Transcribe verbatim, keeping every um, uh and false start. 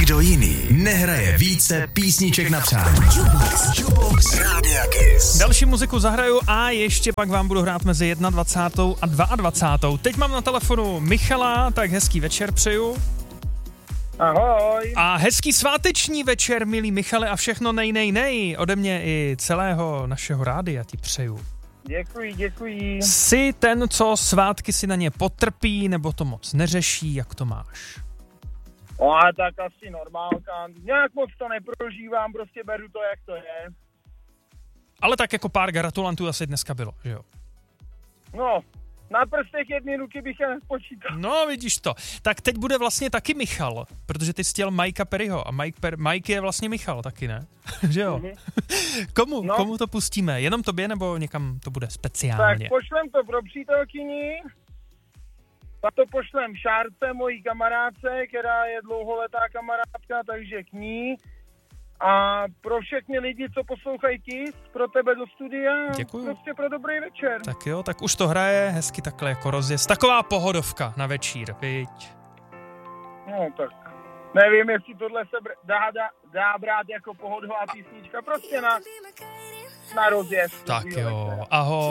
Nikdo jiný nehraje více písniček na přání. Jukebox. Jukebox Rádia Kiss. Další muziku zahraju a ještě pak vám budu hrát mezi dvacátou první a dvacátou druhou Teď mám na telefonu Michala, tak hezký večer přeju. Ahoj. A hezký sváteční večer, milý Michale, a všechno nej, nej, nej. Ode mě i celého našeho rádia ti přeju. Děkuji, děkuji. Jsi ten, co svátky si na ně potrpí, nebo to moc neřeší, jak to máš? O, a tak asi normálka. Nějak moc to neprožívám, prostě beru to, jak to je. Ale tak jako pár gratulantů asi dneska bylo, že jo? No, na prstech jedné ruky bych je nespočítal. No, vidíš to. Tak teď bude vlastně taky Michal, protože ty jsi chtěl Mikea Perryho a Mike, per, Mike je vlastně Michal taky, ne? Že jo? Mm-hmm. komu, no. komu to pustíme? Jenom tobě, nebo někam to bude speciálně? Tak pošlem to pro přítelkyni, pak to pošlem Šárce, mojí kamarádce, která je dlouholetá kamarádka, takže k ní. A pro všechny lidi, co poslouchají Kiss, pro tebe do studia, děkuju. Prostě pro dobrý večer. Tak jo, tak už to hraje hezky takhle jako rozjezd. Taková pohodovka na večír, viď? No tak, nevím, jestli tohle se br- dá, dá, dá brát jako pohodová písnička, prostě na, na rozjezd. Tak jo, ahoj.